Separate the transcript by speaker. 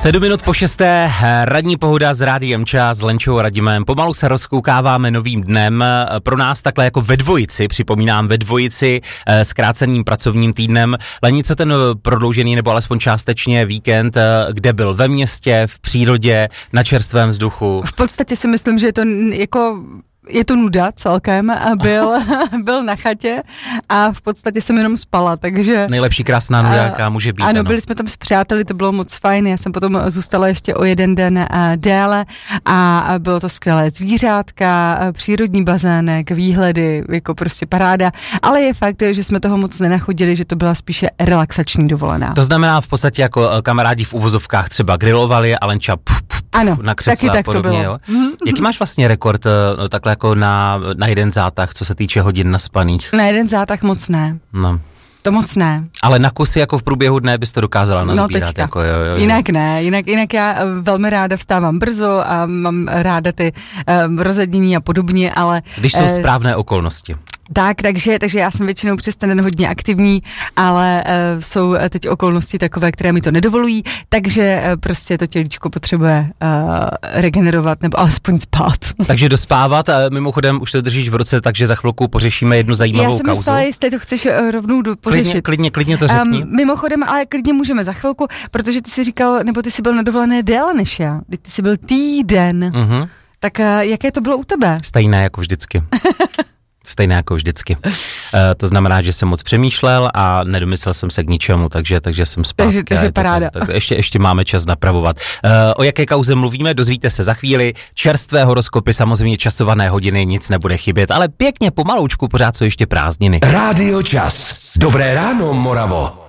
Speaker 1: 7 minut po 6. Ranní pohoda s Rádiem Čas, s Lenčou a Radimem. Pomalu se rozkoukáváme novým dnem. Pro nás takhle jako ve dvojici, připomínám ve dvojici, zkráceným pracovním týdnem. Leni, co ten prodloužený nebo alespoň částečně víkend, kde byl ve městě, v přírodě, na čerstvém vzduchu?
Speaker 2: V podstatě si myslím, že je to jako... Je to nuda celkem a byl na chatě a v podstatě jsem jenom spala, takže...
Speaker 1: Nejlepší krásná nuda, jaká může být.
Speaker 2: Ano, byli jsme tam s přáteli, to bylo moc fajn, já jsem potom zůstala ještě o jeden den déle a bylo to skvělé. Zvířátka, přírodní bazének, výhledy, jako prostě paráda, ale je fakt, že jsme toho moc nenachodili, že to byla spíše relaxační dovolená.
Speaker 1: To znamená v podstatě jako kamarádi v uvozovkách třeba grilovali a Lenča na křesle a podobně, jo? Jaký máš vlastně rekord takhle jako na jeden zátah, co se týče hodin naspaných?
Speaker 2: Na jeden zátah moc ne.
Speaker 1: No.
Speaker 2: To moc ne.
Speaker 1: Ale na kusy jako v průběhu dne bys to dokázala nazbírat.
Speaker 2: No teďka.
Speaker 1: Jako, jo.
Speaker 2: Jinak ne, jinak já velmi ráda vstávám brzo a mám ráda ty rozednění a podobně, ale...
Speaker 1: Když jsou správné okolnosti.
Speaker 2: Takže já jsem většinou přes ten den hodně aktivní, ale jsou teď okolnosti takové, které mi to nedovolují, takže prostě to tělíčko potřebuje regenerovat nebo alespoň spát. Takže
Speaker 1: dospávat a mimochodem už to držíš v ruce, takže za chvilku pořešíme jednu zajímavou kauzu.
Speaker 2: Já jsem myslela, jestli to chceš rovnou pořešit.
Speaker 1: Klidně to řekni.
Speaker 2: Mimochodem, ale klidně můžeme za chvilku, protože ty jsi říkal, nebo ty jsi byl na dovolené déle než já. Ty jsi byl týden. Tak jaké to bylo u tebe?
Speaker 1: Stejné jako vždycky. Stejné jako vždycky. To znamená, že jsem moc přemýšlel a nedomyslel jsem se k ničemu, takže jsem zpátky.
Speaker 2: Takže paráda.
Speaker 1: Ještě máme čas napravovat. O jaké kauze mluvíme, dozvíte se za chvíli. Čerstvé horoskopy, samozřejmě časované hodiny, nic nebude chybět, ale pěkně pomaloučku, pořád jsou ještě prázdniny.
Speaker 3: Rádio Čas. Dobré ráno, Moravo.